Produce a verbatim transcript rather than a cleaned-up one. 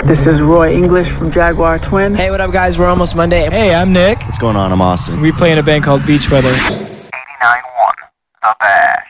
This is Roy English from Jaguar Twin. Hey, what up, guys? We're almost Monday. Hey, I'm Nick. What's going on? I'm Austin. We play in a band called Beach Weather. eighty-nine point one, The Bag.